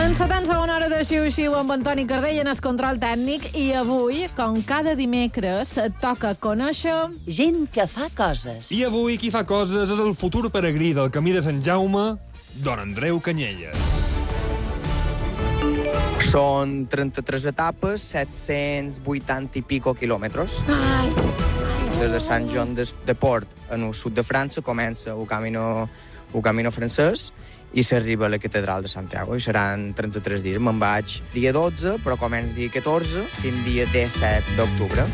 Encetant segona hora de Xiu-Xiu amb Antoni Cardell en el control tècnic i avui, com cada dimecres, et toca conèixer... Gent que fa coses. I avui qui fa coses és el futur peregrí del Camí de Sant Jaume, don Andreu Canyelles. Són 33 etapes, 780 i pico quilòmetres. Des de Sant Joan de Port, en el sud de França, comença el camino francès i s'arriba a la catedral de Santiago, i seran 33 dies. Me'n vaig dia 12, però comença dia 14, fins dia 17 d'octubre.